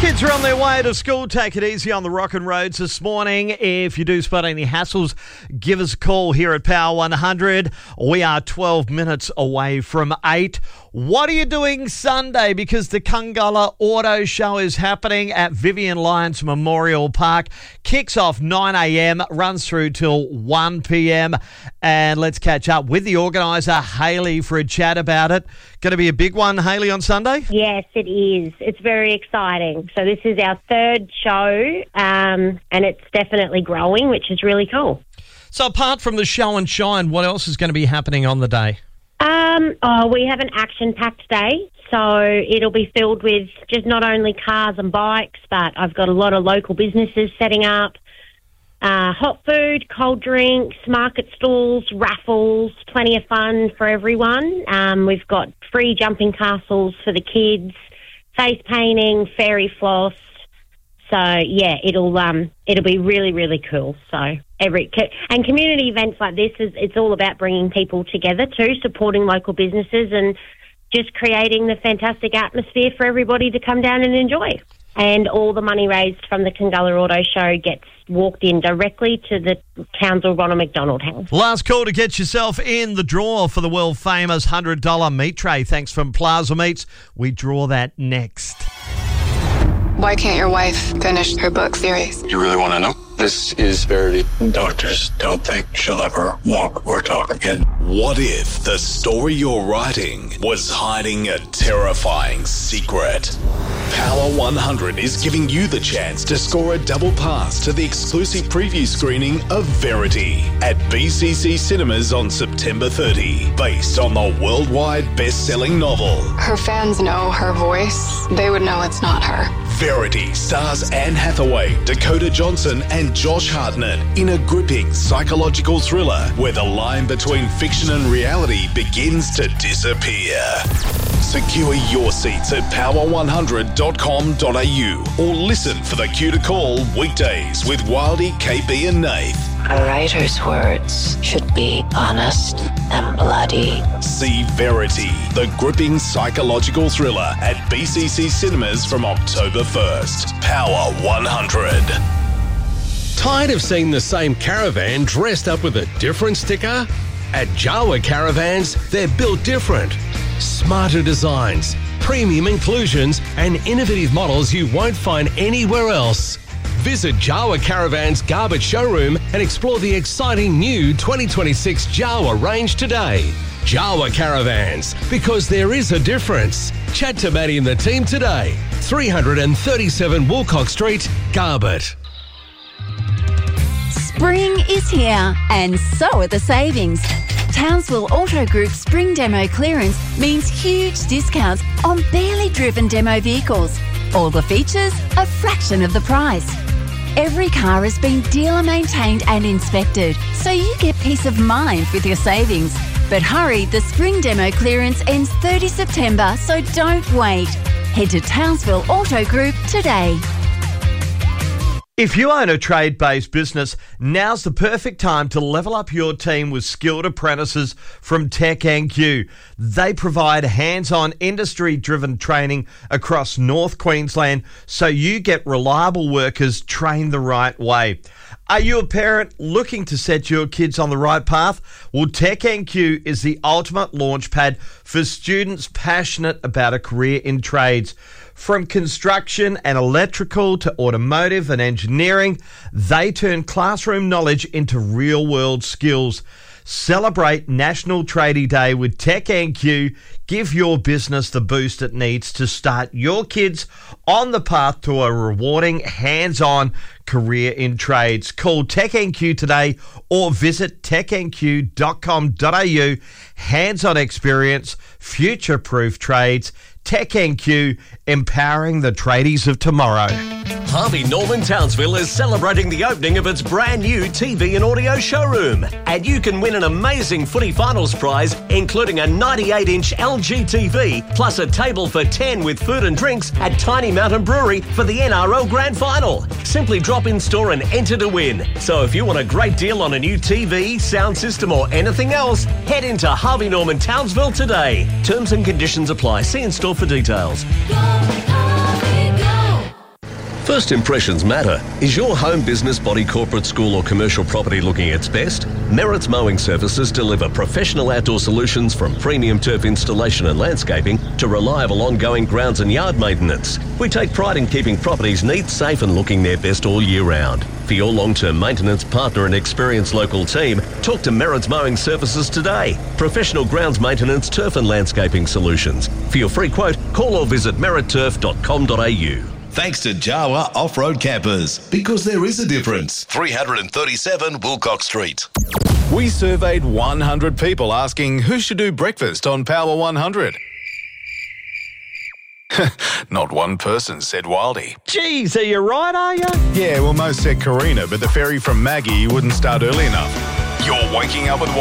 Kids are on their way to school. Take it easy on the rockin' roads this morning. If you do spot any hassles, give us a call here at Power 100. We are 12 minutes away from 8. What are you doing Sunday? Because the Kungala Auto Show is happening at Vivian Lyons Memorial Park. Kicks off 9 a.m, runs through till 1 p.m. And let's catch up with the organiser, Hayley, for a chat about it. Going to be a big one, Hayley, on Sunday? Yes, it is. It's very exciting. So this is our third show, and it's definitely growing, which is really cool. So apart from the show and shine, what else is going to be happening on the day? We have an action-packed day, so it'll be filled with just not only cars and bikes, but I've got a lot of local businesses setting up, hot food, cold drinks, market stalls, raffles, plenty of fun for everyone. We've got free jumping castles for the kids, face painting, fairy floss. So yeah, it'll be really, really cool. So and community events like this it's all about bringing people together too, supporting local businesses and just creating the fantastic atmosphere for everybody to come down and enjoy. And all the money raised from the Kungala Auto Show gets walked in directly to the Townsville Ronald McDonald House. Last call to get yourself in the draw for the world-famous $100 meat tray. Thanks from Plaza Meats. We draw that next. Why can't your wife finish her book series? You really want to know? This is Verity. Doctors don't think she'll ever walk or talk again. What if the story you're writing was hiding a terrifying secret? Power 100 is giving you the chance to score a double pass to the exclusive preview screening of Verity at BCC Cinemas on September 30, based on the worldwide best-selling novel. Her fans know her voice. They would know it's not her. Verity stars Anne Hathaway, Dakota Johnson and Josh Hartnett in a gripping psychological thriller where the line between fiction and reality begins to disappear. Secure your seats at power100.com.au or listen for the cue to call weekdays with Wildy, KB and Nath. A writer's words should be honest and bloody. See Verity, the gripping psychological thriller at BCC Cinemas from October 1st. Power 100. Tired of seeing the same caravan dressed up with a different sticker? At Jawa Caravans, they're built different. Smarter designs, premium inclusions, and innovative models you won't find anywhere else. Visit Jawa Caravan's Garbage showroom and explore the exciting new 2026 Jawa range today. Jawa Caravans, because there is a difference. Chat to Maddie and the team today. 337 Woolcock Street, Garbett. Spring is here, and so are the savings. Townsville Auto Group Spring Demo Clearance means huge discounts on barely driven demo vehicles. All the features, a fraction of the price. Every car has been dealer maintained and inspected, so you get peace of mind with your savings. But hurry, the Spring Demo Clearance ends 30 September, so don't wait. Head to Townsville Auto Group today. If you own a trade-based business, now's the perfect time to level up your team with skilled apprentices from TechNQ. They provide hands-on industry-driven training across North Queensland so you get reliable workers trained the right way. Are you a parent looking to set your kids on the right path? Well, TechNQ is the ultimate launchpad for students passionate about a career in trades. From construction and electrical to automotive and engineering, they turn classroom knowledge into real-world skills. Celebrate National Tradie Day with TechNQ. Give your business the boost it needs to start your kids on the path to a rewarding, hands-on career in trades. Call TechNQ today or visit technq.com.au. Hands-on experience, future-proof trades. TechNQ, empowering the tradies of tomorrow. Harvey Norman Townsville is celebrating the opening of its brand new TV and audio showroom. And you can win an amazing footy finals prize, including a 98-inch LG TV, plus a table for 10 with food and drinks at Tiny Mountain Brewery for the NRL Grand Final. Simply drop in store and enter to win. So if you want a great deal on a new TV, sound system or anything else, head into Harvey Norman Townsville today. Terms and conditions apply. See in store for details. First impressions matter. Is your home, business, body, corporate, school or commercial property looking its best? Merritt's Mowing Services deliver professional outdoor solutions from premium turf installation and landscaping to reliable ongoing grounds and yard maintenance. We take pride in keeping properties neat, safe and looking their best all year round. For your long-term maintenance partner and experienced local team, talk to Merritt's Mowing Services today. Professional grounds maintenance, turf and landscaping solutions. For your free quote, call or visit merrittturf.com.au. Thanks to Jawa Off-Road Campers, because there is a difference. 337 Wilcox Street. We surveyed 100 people asking who should do breakfast on Power 100. Not one person said Wildy. Geez, are you right, are you? Yeah, well, most said Karina, but the ferry from Maggie wouldn't start early enough. You're waking up with